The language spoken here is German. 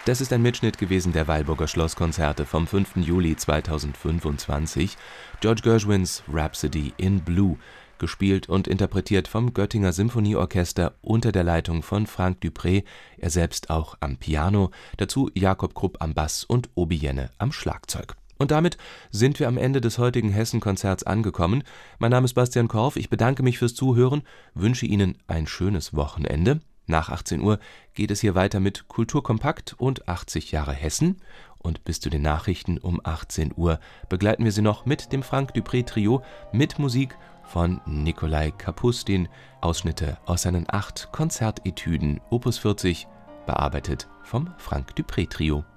Das ist ein Mitschnitt gewesen der Weilburger Schlosskonzerte vom 5. Juli 2025. George Gershwins Rhapsody in Blue, gespielt und interpretiert vom Göttinger Symphonieorchester unter der Leitung von Frank Dupré, er selbst auch am Piano, dazu Jakob Krupp am Bass und Obi Jenne am Schlagzeug. Und damit sind wir am Ende des heutigen Hessen-Konzerts angekommen. Mein Name ist Bastian Korf, ich bedanke mich fürs Zuhören, wünsche Ihnen ein schönes Wochenende. Nach 18 Uhr geht es hier weiter mit Kulturkompakt und 80 Jahre Hessen. Und bis zu den Nachrichten um 18 Uhr begleiten wir Sie noch mit dem Frank Dupré Trio mit Musik von Nikolai Kapustin. Ausschnitte aus seinen 8 Konzertetüden Opus 40, bearbeitet vom Frank Dupré Trio.